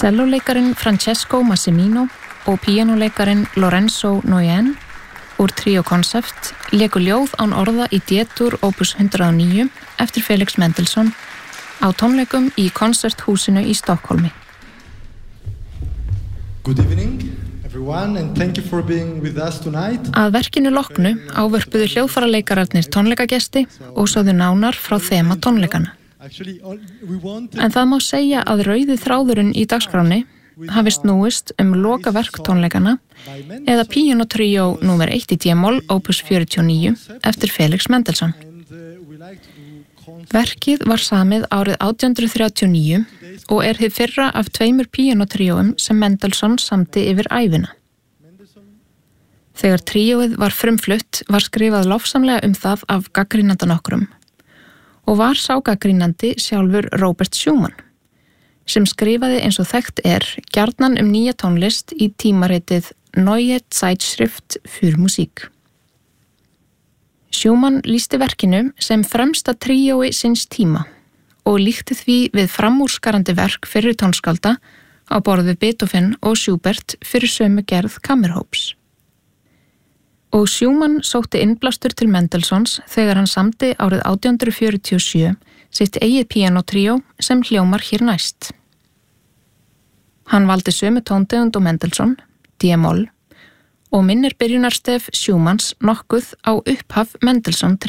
Celloleikarin Francesco Massimino og píanóleikarin Lorenzo Noyen úr Trio Concept léku ljóð án orða í D-dúr opus 109 eftir Felix Mendelssohn á tónleikum í konserthúsinu í Stokkólmi. Good evening everyone and thank you for being with us tonight. Að verkinu loknu ávörpuðu hljóðfæraleikararnir tónleikagesti og sögðu nánar frá þema tónleikana. En það má segja að rauði þráðurinn í dagskráni hafi snúist lokaverk tónleikana eða píanótríó númer 1 í D-moll opus 49 eftir Felix Mendelssohn. Verkið var samið árið 1839 og hið fyrra af 2 píanótríóum sem Mendelssohn samdi yfir ævina. Þegar tríóið var frumflutt var skrifað lofsamlega það af gagnrýnanda nokkrum og var sá gagnrýnandi sjálfur Robert Schumann sem skrifaði eins og þekkt gjarnan nýja tónlist í tímaritið Neue Zeitschrift für Musik. Schumann lýsti verkinu sem fremsta tríói síns tíma og líkti því við framúrskarandi verk fyrir tónskálda á borð við Beethoven og Schubert fyrir sömu gerð kammerhóps. Og Schumann sótti innblástur til Mendelssohns þegar hann samdi árið 1847 sitt eigið píanótríó sem hljómar hér næst. Hann valdi sömu tóntegund og Mendelssohn, D-moll, og minnir byrjunarstef Schumanns nokkuð á upphaf Mendelssohn